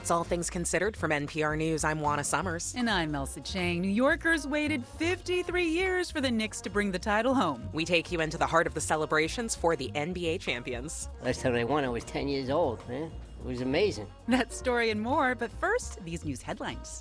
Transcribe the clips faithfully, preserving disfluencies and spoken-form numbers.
It's All Things Considered from N P R News. I'm Juana Summers. And I'm Elsa Chang. New Yorkers waited fifty-three years for the Knicks to bring the title home. We take you into the heart of the celebrations for the N B A champions. Last time I won, I was ten years old, man. It was amazing. That story and more, but first, these news headlines.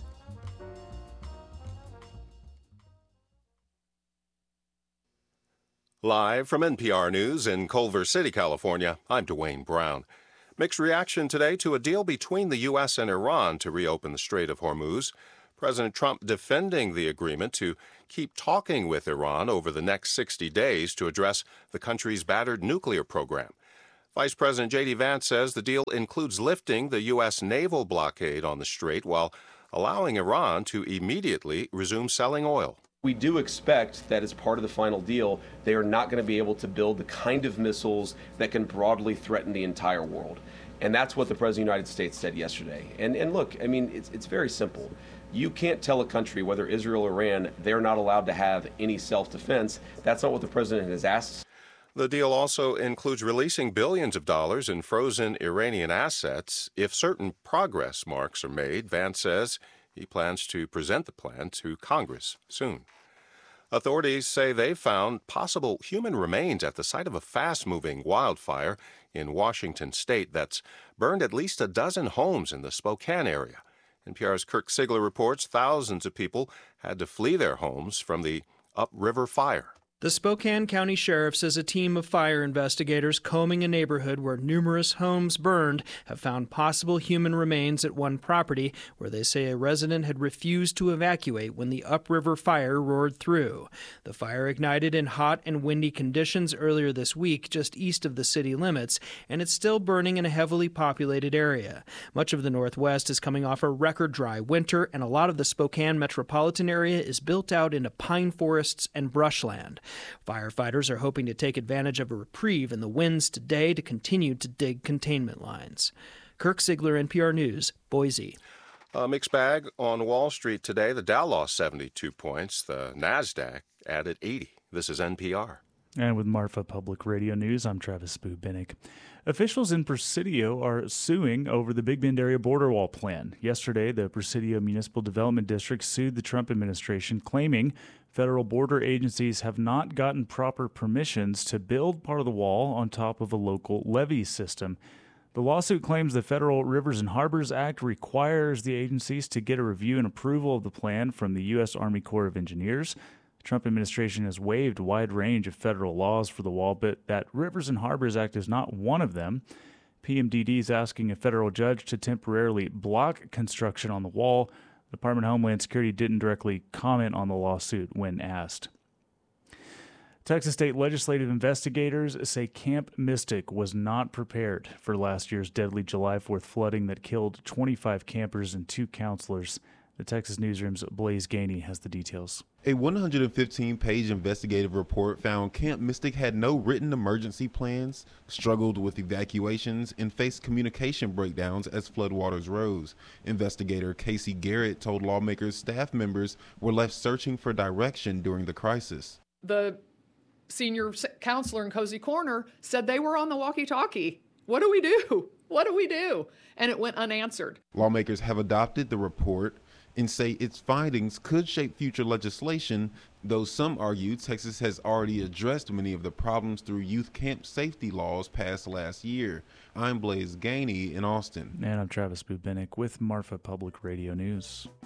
Live from N P R News in Culver City, California, I'm Dwayne Brown. Mixed reaction today to a deal between the U S and Iran to reopen the Strait of Hormuz. President Trump defending the agreement to keep talking with Iran over the next sixty days to address the country's battered nuclear program. Vice President J D Vance says the deal includes lifting the U S naval blockade on the strait while allowing Iran to immediately resume selling oil. We do expect that as part of the final deal, they are not going to be able to build the kind of missiles that can broadly threaten the entire world. And that's what the President of the United States said yesterday. And and look, I mean, it's, it's very simple. You can't tell a country, whether Israel or Iran, they're not allowed to have any self-defense. That's not what the President has asked. The deal also includes releasing billions of dollars in frozen Iranian assets if certain progress marks are made. Vance says he plans to present the plan to Congress soon. Authorities say they've found possible human remains at the site of a fast-moving wildfire in Washington state that's burned at least a dozen homes in the Spokane area. N P R's Kirk Sigler reports thousands of people had to flee their homes from the upriver fire. The Spokane County Sheriff says a team of fire investigators combing a neighborhood where numerous homes burned have found possible human remains at one property where they say a resident had refused to evacuate when the upriver fire roared through. The fire ignited in hot and windy conditions earlier this week just east of the city limits, and it's still burning in a heavily populated area. Much of the Northwest is coming off a record dry winter, and a lot of the Spokane metropolitan area is built out into pine forests and brushland. Firefighters are hoping to take advantage of a reprieve in the winds today to continue to dig containment lines. Kirk Sigler, N P R News, Boise. A mixed bag on Wall Street today. The Dow lost seventy-two points. The NASDAQ added eighty. This is N P R. And with Marfa Public Radio News, I'm Travis Spoo-Binnick. Officials in Presidio are suing over the Big Bend area border wall plan. Yesterday, the Presidio Municipal Development District sued the Trump administration, claiming federal border agencies have not gotten proper permissions to build part of the wall on top of a local levee system. The lawsuit claims the Federal Rivers and Harbors Act requires the agencies to get a review and approval of the plan from the U S Army Corps of Engineers. The Trump administration has waived a wide range of federal laws for the wall, but that Rivers and Harbors Act is not one of them. P M D D is asking a federal judge to temporarily block construction on the wall. The Department of Homeland Security didn't directly comment on the lawsuit when asked. Texas state legislative investigators say Camp Mystic was not prepared for last year's deadly July fourth flooding that killed twenty-five campers and two counselors. The Texas Newsroom's Blaze Gainey has the details. A one hundred fifteen page investigative report found Camp Mystic had no written emergency plans, struggled with evacuations, and faced communication breakdowns as floodwaters rose. Investigator Casey Garrett told lawmakers staff members were left searching for direction during the crisis. The senior counselor in Cozy Corner said they were on the walkie-talkie. What do we do? What do we do? And it went unanswered. Lawmakers have adopted the report and say its findings could shape future legislation, though some argue Texas has already addressed many of the problems through youth camp safety laws passed last year. I'm Blaze Gainey in Austin. And I'm Travis Spoo-Binnick with Marfa Public Radio News.